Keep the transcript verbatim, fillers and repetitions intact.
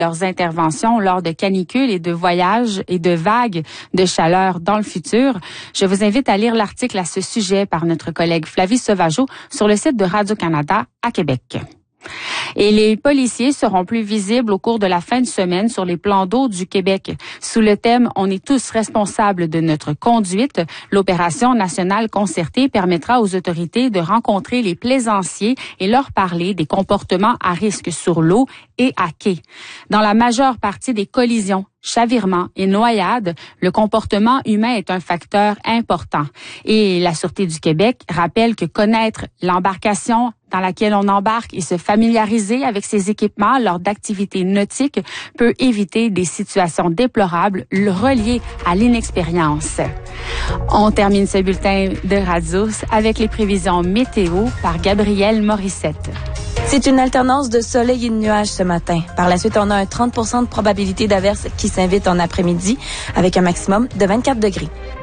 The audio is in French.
leurs interventions lors de canicules et de voyages et de vagues de chaleur dans le futur. Je vous invite à lire l'article à ce sujet par notre collègue Flavie Sauvageau sur le site de Radio-Canada à Québec. Et les policiers seront plus visibles au cours de la fin de semaine sur les plans d'eau du Québec. Sous le thème « On est tous responsables de notre conduite », l'opération nationale concertée permettra aux autorités de rencontrer les plaisanciers et leur parler des comportements à risque sur l'eau et à quai. Dans la majeure partie des collisions, chavirements et noyades, le comportement humain est un facteur important. Et la Sûreté du Québec rappelle que connaître l'embarcation dans laquelle on embarque et se familiariser avec ces équipements lors d'activités nautiques peut éviter des situations déplorables reliées à l'inexpérience. On termine ce bulletin de radio avec les prévisions météo par Gabrielle Morissette. C'est une alternance de soleil et de nuages ce matin. Par la suite, on a un trente pour cent de probabilité d'averse qui s'invite en après-midi avec un maximum de vingt-quatre degrés.